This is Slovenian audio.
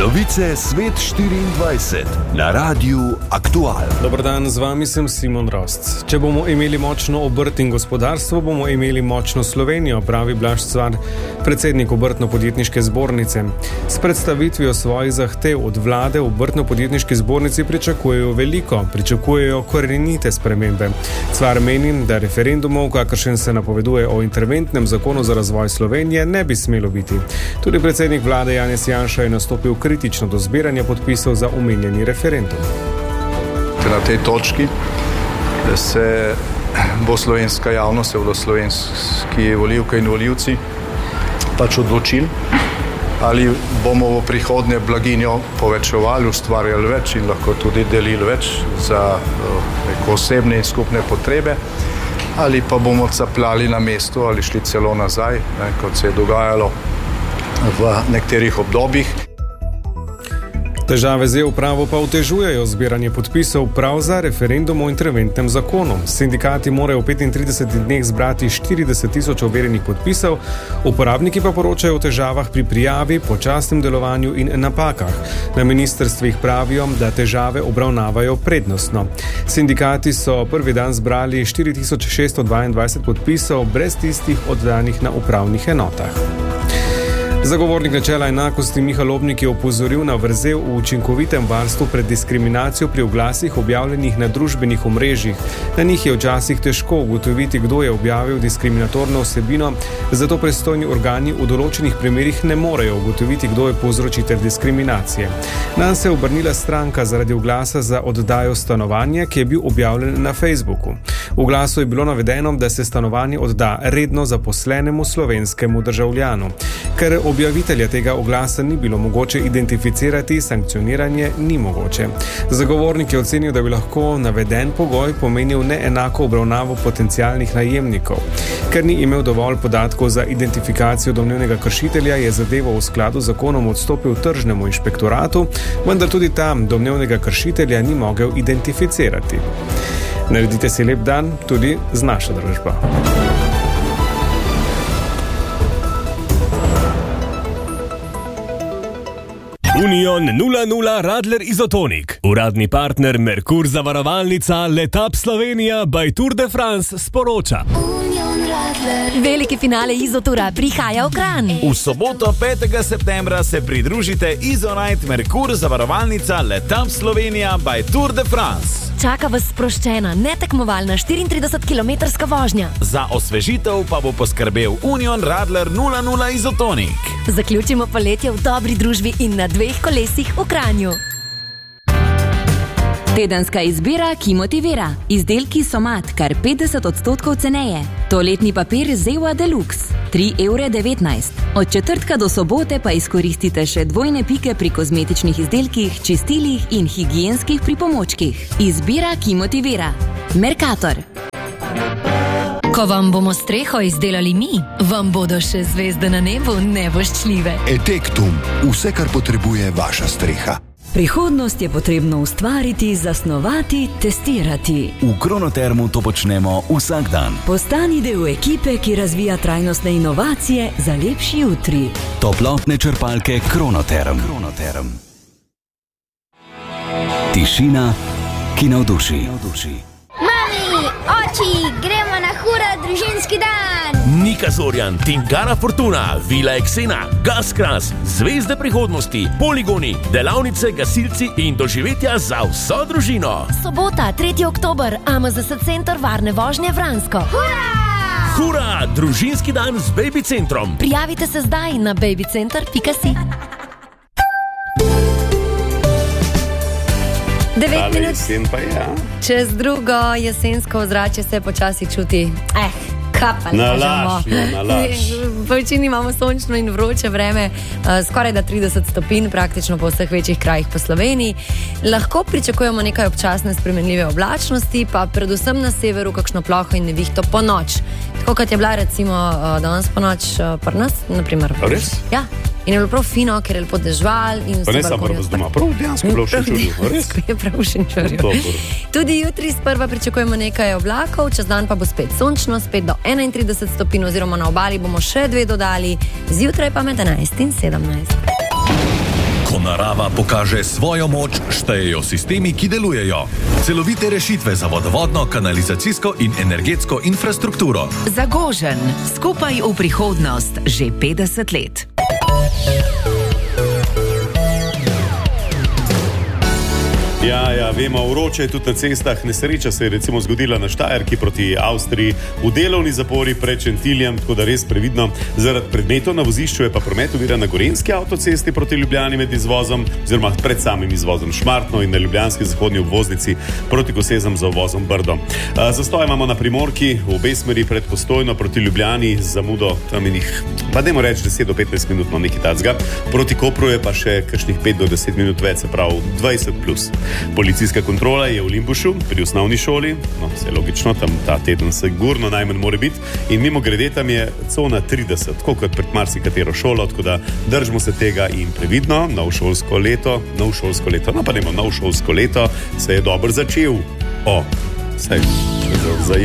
Novice Svet 24 na Radiu Aktual. Dober dan, z vami sem Simon Rost. Če bomo imeli močno obrt in gospodarstvo, bomo imeli močno Slovenijo, pravi Blaž Cvar, predsednik Obrtno-podjetniške zbornice. S predstavitvijo svojih zahtev od vlade v Obrtno-podjetniški zbornici pričakujejo veliko, pričakujejo korenite spremembe. Cvar meni, da referendumov, kakršen se napoveduje o interventnem zakonu za razvoj Slovenije, ne bi smelo biti. Tudi predsednik vlade Janez Janša je nastopil kritično do zbiranja podpisov za omenjeni referendum. Na tej točki se bo slovenska javnost, se bodo slovenski volivke in volivci pač odločili, ali bomo v prihodnje blaginjo povečevali, ustvarjali več in lahko tudi delili več za neko osebne in skupne potrebe, ali pa bomo capljali na mestu ali šli celo nazaj, kot se je dogajalo v nekaterih obdobjih. Težave z e-upravo pa otežujejo zbiranje podpisov prav za referendum o interventnem zakonu. Sindikati morajo v 35 dneh zbrati 40.000 overjenih podpisov, uporabniki pa poročajo o težavah pri prijavi, počasnem delovanju in napakah. Na ministrstvih pravijo, da težave obravnavajo prednostno. Sindikati so prvi dan zbrali 4.622 podpisov brez tistih oddanih na upravnih enotah. Zagovornik načela enakosti Miha Lobnik je opozoril na vrzel v učinkovitem varstvu pred diskriminacijo pri oglasih objavljenih na družbenih omrežjih. Na njih je včasih težko ugotoviti, kdo je objavil diskriminatorno vsebino, zato pristojni organi v določenih primerih ne morejo ugotoviti, kdo je povzročitelj diskriminacije. Nanj se je obrnila stranka zaradi oglasa za oddajo stanovanja, ki je bil objavljen na Facebooku. V oglasu je bilo navedeno, da se stanovanje odda redno zaposlenemu slovenskemu državljanu. Ker objavitelja tega oglasa ni bilo mogoče identificirati, sankcioniranje ni mogoče. Zagovornik je ocenil, da bi lahko naveden pogoj pomenil neenako obravnavo potencialnih najemnikov. Ker ni imel dovolj podatkov za identifikacijo domnevnega kršitelja, je zadevo v skladu z zakonom odstopil tržnemu inšpektoratu, vendar tudi tam domnevnega kršitelja ni mogel identificirati. Naredite si lep dan tudi z našo družbo. Union 00 Radler Izotonik. Uradni partner Merkur zavarovalnica Letap Slovenija by Tour de France sporoča. Veliki finale Izotura prihaja v Kranj. V soboto 5. septembra se pridružite Izonite Merkur zavarovalnica Letap Slovenija by Tour de France. Čaka vas sproščena, netekmovalna 34-kilometrska vožnja. Za osvežitev pa bo poskrbel Union Radler 00 Izotonik. Zaključimo poletje v dobri družbi in na 2 kolesih v Kranju. Tedenska izbira, ki motivira. Izdelki Somat, kar 50% ceneje. Toaletni papir Zewa Deluxe, 3,19 €. Od četrtka do sobote pa izkoristite še dvojne pike pri kozmetičnih izdelkih, čistilih in higienskih pripomočkih. Izbira, ki motivira. Mercator. Ko vam bomo streho izdelali mi, vam bodo še zvezde na nebu nevoščljive. Etektum, vse, kar potrebuje vaša streha. Prihodnost je potrebno ustvariti, zasnovati, testirati. V Kronotermu to počnemo vsak dan. Postani del ekipe, ki razvija trajnostne inovacije za lepši jutri. Toplotne črpalke Kronoterm. Tišina, ki navduši. Mami, oči, gremo na hura družinski dan! Nika Zorjan, Tingara Fortuna, Vila Eksena, Gaskras, Zvezde prihodnosti, poligoni, delavnice, gasilci in doživetja za vso družino. Sobota, 3. oktober, AMZS Center varne vožnje Vransko. Hura, družinski dan z Baby Centrom. Prijavite se zdaj na babycenter.si. 9 minut. Jesen pa je, a? Čez drugo jesensko ozračje se počasi čuti. Nalaž. Po večini imamo sončno in vroče vreme, skoraj da 30 stopinj praktično po vseh večjih krajih po Sloveniji. Lahko pričakujemo nekaj občasne spremenljive oblačnosti, pa predvsem na severu kakšno ploho in nevihto po noč. Tako kot je bila recimo danes po noč pri nas, naprimer. Res? Ja. In je bilo prav fino, ker je lepo dežval. Pa ne samo prvo z doma, prav dejansko bilo še čudno. Je prav še čudno. Tudi jutri sprva pričakujemo nekaj oblakov, čez dan pa bo spet sončno, spet do 31 stopinj oziroma na obali bomo še 2 dodali, zjutraj pa med 11 in 17. Ko narava pokaže svojo moč, štejejo sistemi, ki delujejo. Celovite rešitve za vodovodno, kanalizacijsko in energetsko infrastrukturo. Zagožen, skupaj v prihodnost že 50 let. Ja, vemo, vroče je tudi na cestah. Nesreča se je recimo zgodila na Štajerki proti Avstriji v delovni zapori pred Šentiljem, tako da res previdno. Zaradi predmetov na vozišču je pa promet oviran na Gorenjski avtocesti proti Ljubljani med izvozom, oziroma pred samim izvozom Šmartno in na ljubljanski zahodni obvoznici proti Kosezam za uvozom Brdo. Zastoj imamo na Primorki v obe smeri pred Postojno proti Ljubljani z zamudo tam inih, pa dajmo reči 10 do 15 minut, no nekaj tacga. Proti Kopru je pa še kakšnih 5 do 10 minut več, se pravi 20+. Policijska kontrola je v Limbušu pri osnovni šoli, no, vse logično, tam ta teden sigurno najmanj more biti, in mimo grede tam je cona 30, tako kot pred marsikatero šolo, tako da držimo se tega in previdno. Nov šolsko leto, no pa nemo, nov šolsko leto se je dobro začel. Saj,